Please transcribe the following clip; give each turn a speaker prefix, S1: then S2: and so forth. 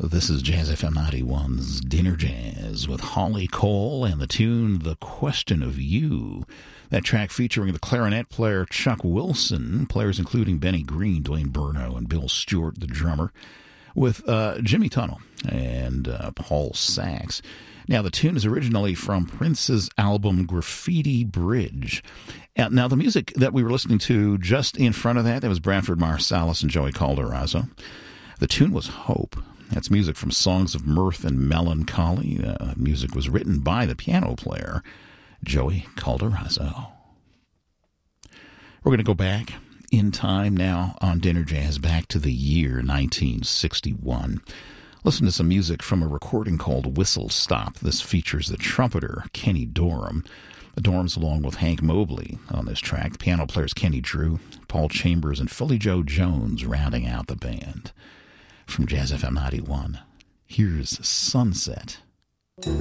S1: This is Jazz FM 91's Dinner Jazz with Holly Cole and the tune The Question of You. That track featuring the clarinet player Chuck Wilson, players including Benny Green, Dwayne Burno, and Bill Stewart, the drummer, with Jimmy Tunnell and Paul Sax. Now, the tune is originally from Prince's album Graffiti Bridge. Now, the music that we were listening to just in front of that was Branford Marsalis and Joey Calderazzo. The tune was Hope. That's music from Songs of Mirth and Melancholy. Music was written by the piano player, Joey Calderazzo. We're going to go back in time now on Dinner Jazz, back to the year 1961. Listen to some music from a recording called Whistle Stop. This features the trumpeter, Kenny Dorham. The Dorhams along with Hank Mobley on this track. The piano players Kenny Drew, Paul Chambers, and Philly Joe Jones rounding out the band. From Jazz FM 91, here's Sunset.